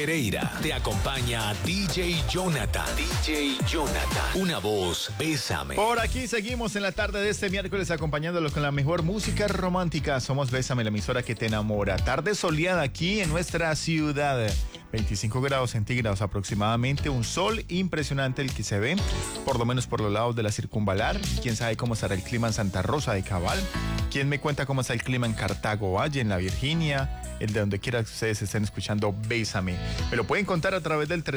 Pereira. Te acompaña DJ Jonathan. DJ Jonathan. Una voz, Bésame. Por aquí seguimos en la tarde de este miércoles acompañándolos con la mejor música romántica. Somos Bésame, la emisora que te enamora. Tarde soleada aquí en nuestra ciudad. 25 grados centígrados aproximadamente, un sol impresionante el que se ve, por lo menos por los lados de la circunvalar. Quién sabe cómo estará el clima en Santa Rosa de Cabal. ¿Quién me cuenta cómo está el clima en Cartago Valle, en la Virginia? El de donde quiera que ustedes estén escuchando Bésame. Me lo pueden contar a través del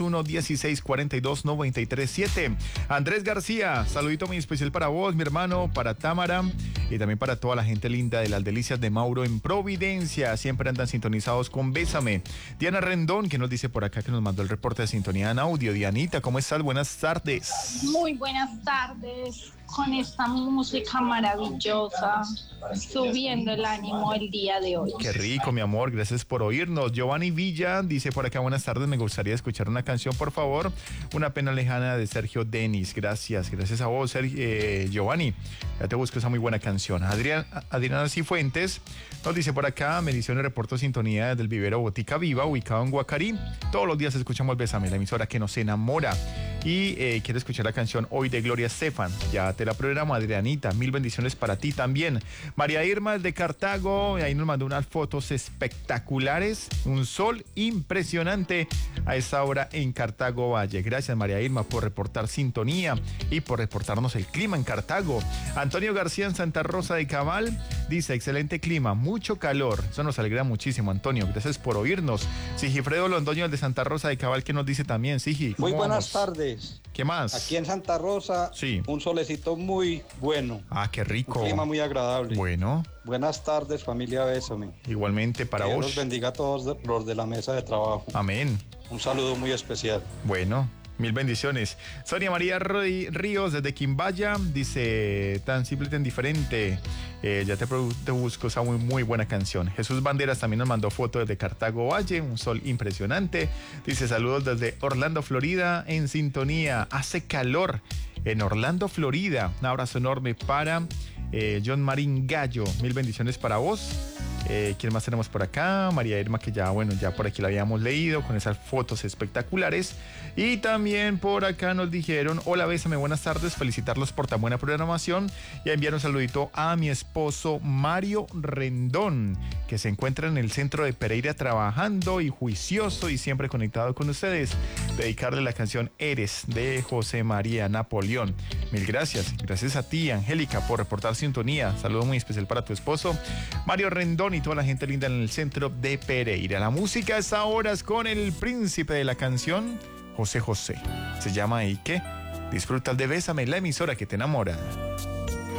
301-1642-937. Andrés García, saludito muy especial para vos, mi hermano, para Támara y también para toda la gente linda de las delicias de Mauro en Providencia. Siempre andan sintonizados con Bésame. Diana Rendón, que nos dice por acá que nos mandó el reporte de sintonía en audio. Dianita, ¿cómo estás? Buenas tardes. Muy buenas tardes. Con esta música maravillosa, subiendo el ánimo el día de hoy. Qué rico, mi amor, gracias por oírnos. Giovanni Villa dice por acá, buenas tardes, me gustaría escuchar una canción, por favor. Una pena lejana de Sergio Denis. Gracias a vos, Giovanni. Ya te busco esa muy buena canción. Adriana Cifuentes nos dice por acá, bendiciones, reporto sintonía desde el vivero Botica Viva, ubicado en Guacarí. Todos los días escuchamos Bésame, la emisora que nos enamora. Y quiero escuchar la canción Hoy de Gloria Estefan. Ya te la programo, Adrianita. Mil bendiciones para ti también. María Irma de Cartago, ahí nos mandó unas fotos espectaculares. Un sol impresionante a esta hora en Cartago Valle. Gracias, María Irma, por reportar sintonía y por reportarnos el clima en Cartago. Antonio García en Santa Rosa de Cabal dice, excelente clima, mucho calor. Eso nos alegra muchísimo, Antonio. Gracias por oírnos. Sigifredo Londoño de Santa Rosa de Cabal, que nos dice también, Sigi. Muy buenas vamos? tardes. ¿Qué más? Aquí en Santa Rosa, sí, un solecito muy bueno. Ah, qué rico. Un clima muy agradable. Bueno. Buenas tardes, familia Bésame. Igualmente para vos. vos. Dios bendiga a todos los de la mesa de trabajo. Amén. Un saludo muy especial. Bueno. Mil bendiciones. Sonia María Ríos desde Quimbaya dice, tan simple y tan diferente. Ya te busco esa muy buena canción. Jesús Banderas también nos mandó foto desde Cartago Valle, un sol impresionante. Dice, saludos desde Orlando, Florida, en sintonía. Hace calor en Orlando, Florida. Un abrazo enorme para John Marín Gallo. Mil bendiciones para vos. ¿Quién más tenemos por acá? María Irma, que ya por aquí la habíamos leído con esas fotos espectaculares. Y también por acá nos dijeron, hola Bésame, buenas tardes, felicitarlos por tan buena programación y enviar un saludito a mi esposo Mario Rendón, que se encuentra en el centro de Pereira trabajando y juicioso y siempre conectado con ustedes. Dedicarle la canción Eres de José María Napoleón. Mil gracias. Gracias a ti, Angélica, por reportar sintonía. Saludo muy especial para tu esposo Mario Rendón y toda la gente linda en el centro de Pereira. La música es ahora con el príncipe de la canción, José José. Se llama Ike. Disfruta de Bésame, la emisora que te enamora.